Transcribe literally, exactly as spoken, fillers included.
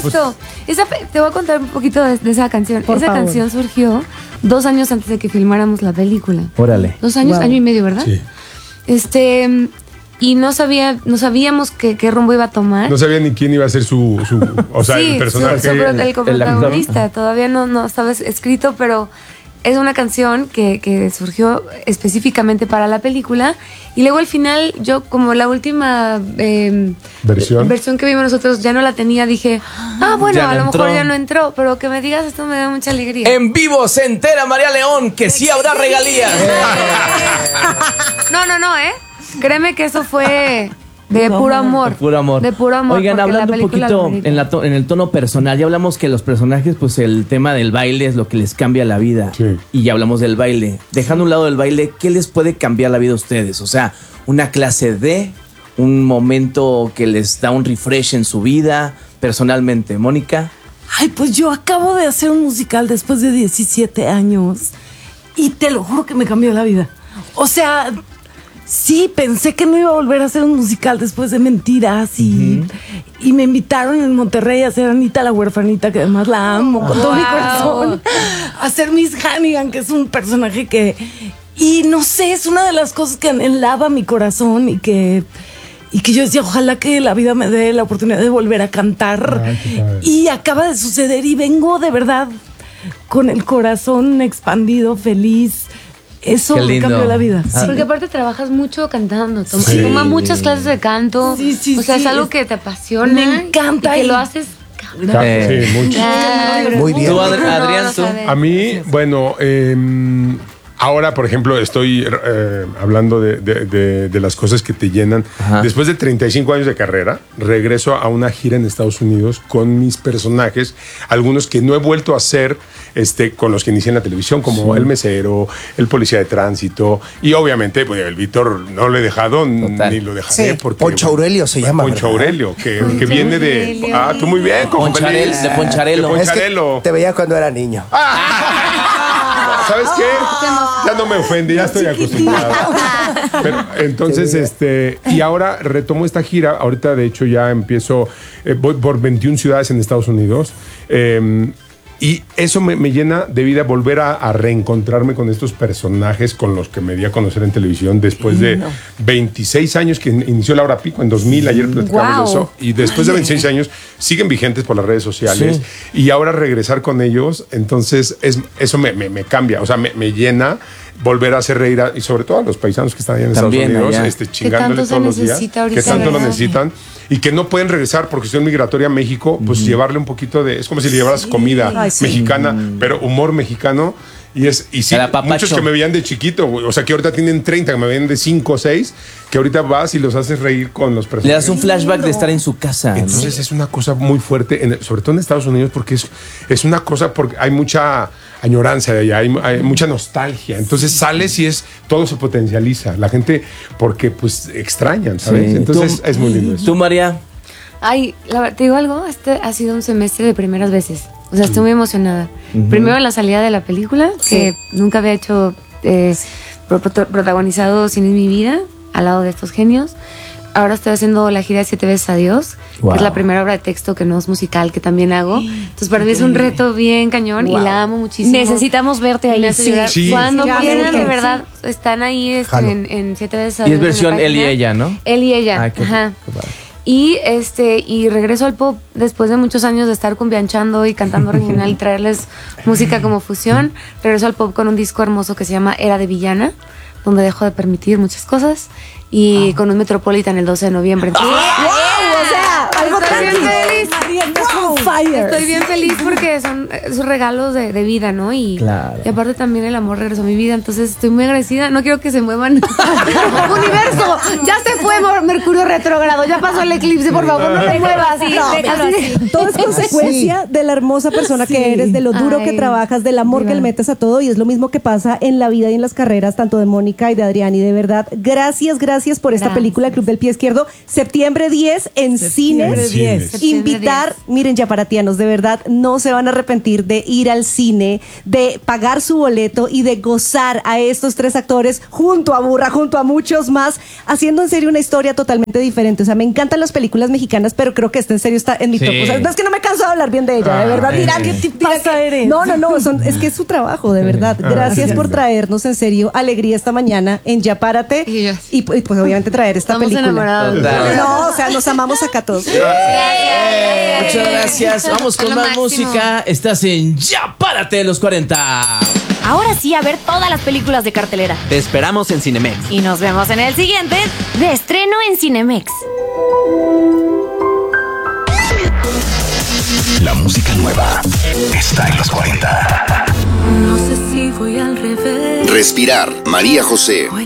supuesto. Esa, te voy a contar un poquito de, de esa canción. Por esa favor. canción surgió dos años antes de que filmáramos la película. Órale. Dos años, Wow. año y medio, ¿verdad? Sí. Este, y no sabía, no sabíamos qué, qué rumbo iba a tomar. No sabía ni quién iba a ser su, su o sea, sí, el personaje. su- su pro- el coprotagonista. actor. Todavía no, no estaba escrito, pero es una canción que, que surgió específicamente para la película. Y luego al final, yo como la última eh, Versión. versión que vimos nosotros ya no la tenía, dije, ah, bueno, Ya no a lo entró. mejor ya no entró, pero que me digas esto me da mucha alegría. En vivo se entera María León que sí habrá regalías. No, no, no, ¿eh? Créeme que eso fue de No, puro amor. De puro amor. De puro amor. Oigan, porque hablando la un película poquito lo merita. en, la to- en el tono personal, ya hablamos que los personajes, pues el tema del baile es lo que les cambia la vida. Sí. Y ya hablamos del baile. Dejando a un lado el baile, ¿qué les puede cambiar la vida a ustedes? O sea, una clase de, un momento que les da un refresh en su vida, personalmente. Mónica. Ay, pues yo acabo de hacer un musical después de diecisiete años y te lo juro que me cambió la vida. O sea, sí, pensé que no iba a volver a hacer un musical después de Mentiras y, y me invitaron en Monterrey a hacer Anita la huerfanita, que además la amo con todo mi Wow. corazón, a hacer Miss Hannigan, que es un personaje que... Y no sé, es una de las cosas que enlava mi corazón y que... Y que yo decía, ojalá que la vida me dé la oportunidad de volver a cantar. Ay, qué padre. Y acaba de suceder y vengo de verdad con el corazón expandido, feliz. Eso Qué me lindo. cambió la vida. Ah. Sí. Porque aparte trabajas mucho cantando, toma, Sí. toma muchas clases de canto, Sí, sí, o sea, sí, es algo es- que te apasiona. me encanta y que y- lo haces. Claro, Eh. sí, mucho. Claro. Muy bien. Tú, Adri- No, Adrián, no tú. sabes. A mí, bueno, eh, ahora, por ejemplo, estoy eh, hablando de, de- de- de las cosas que te llenan. Ajá. Después de treinta y cinco años de carrera, regreso a una gira en Estados Unidos con mis personajes, algunos que no he vuelto a hacer, este, con los que inicié en la televisión, como el mesero, el policía de tránsito, y obviamente, pues, el Víctor no lo he dejado, Total. ni lo dejaré. Sí, porque, Poncho Aurelio se llama, Poncho ¿verdad? Aurelio, que, Poncho que viene de... Aurelio. Ah, tú muy bien, con Poncharel, feliz. de Poncharelo. De Es que Poncharelo. te veía cuando era niño. ¿Sabes qué? Ya no me ofende, ya estoy acostumbrado. Pero, entonces, este, y ahora retomo esta gira. Ahorita, de hecho, ya empiezo, eh, voy por veintiuna ciudades en Estados Unidos. eh, y eso me, me llena de vida volver a, a reencontrarme con estos personajes con los que me di a conocer en televisión después de veintiséis años que inició Laura Pico en dos mil. Ayer platicamos Wow. de eso. Y después de veintiséis años siguen vigentes por las redes sociales. Y ahora regresar con ellos, entonces es, eso me, me- me cambia, o sea, me, me llena volver a hacer reír a- y sobre todo a los paisanos que están allá en También Estados Unidos, allá. este, Que chingándole tanto se todos los días, necesita ahorita, que tanto lo ¿verdad? necesitan y que no pueden regresar por cuestión migratoria a México, pues llevarle un poquito de, es como si le llevaras comida Ay, sí. mexicana, pero humor mexicano. Y es y sí, El apapacho. muchos que me veían de chiquito, güey, o sea, que ahorita tienen treinta, que me veían de cinco o seis, que ahorita vas y los haces reír con los Le personajes. das un flashback de estar en su casa. ¿no? Entonces es una cosa muy fuerte, en- sobre todo en Estados Unidos, porque es, es una cosa, porque hay mucha añorancia de allá, hay, hay mucha nostalgia. Entonces sales y es todo se potencializa. La gente, porque pues extrañan, ¿sabes? Sí. Entonces Tú- es muy lindo eso. Tú, María. Ay, la verdad, te digo algo, este ha sido un semestre de primeras veces. O sea, estoy muy emocionada. Primero la salida de la película, que nunca había hecho, eh, pro- pro- protagonizado Cine en mi vida, al lado de estos genios. Ahora estoy haciendo la gira de Siete veces Adiós, Wow. que es la primera obra de texto que no es musical, que también hago. Entonces para mí es un reto bien cañón y la amo muchísimo. Necesitamos verte ahí. Me hace sí. llorar. Sí. Cuando Sí, ya, quieran, sí. de verdad, están ahí este, Jalo. en, en Siete veces Y Adiós. es versión en la él y página. ella, ¿no? Él y ella. Ay, qué- Ajá. qué padre. Y este y regreso al pop después de muchos años de estar cumbianchando y cantando regional y traerles música como fusión. Regreso al pop con un disco hermoso que se llama Era de Villana, donde dejo de permitir muchas cosas y con un Metropolitan el doce de noviembre. Entonces, O sea, algo estoy bien feliz. María, estás on fire. Estoy bien feliz porque son esos regalos de, de vida, ¿no? Y, Claro. y aparte también el amor regresó a mi vida, entonces estoy muy agradecida. No quiero que se muevan. Universo, ya se fue Mer- Mercurio retrógrado, ya pasó el eclipse, por favor, no te muevas. Sí, No, déjalo así así. de- Todo es consecuencia de la hermosa persona Sí. que eres, de lo duro que Ay, trabajas, del amor que viva. le metes a todo, y es lo mismo que pasa en la vida y en las carreras tanto de Mónica y de Adrián. Y de verdad, gracias, gracias por esta Gracias. película Club del Pie Izquierdo, septiembre diez en cines. de cines. diez. Invitar, miren, yaparatianos, de verdad, no se van a arrepentir de ir al cine, de pagar su boleto y de gozar a estos tres actores junto a Burra, junto a muchos más, haciendo en serio una historia totalmente diferente. O sea, me encantan las películas mexicanas, pero creo que esta en serio está en mi Sí. top. O sea, no es que no me canso de hablar bien de ella, de verdad. Ah, Dirán eh. que ¿Qué pasa eres? No, no, no, son- es que es su trabajo, de verdad. Ah, Gracias sí. por traernos en serio alegría esta mañana en Ya Párate Y yo- y, pues pues, obviamente traer esta Estamos película. enamorados. Total. No, o sea, nos amamos acá todos. Muchas gracias. Vamos con Lo más máximo. música. Estás en Ya Párate de los cuarenta. Ahora sí, a ver todas las películas de cartelera. Te esperamos en Cinemex. Y nos vemos en el siguiente de estreno en Cinemex. La música nueva está en los cuarenta. No sé si voy al revés. Respirar, María José. Voy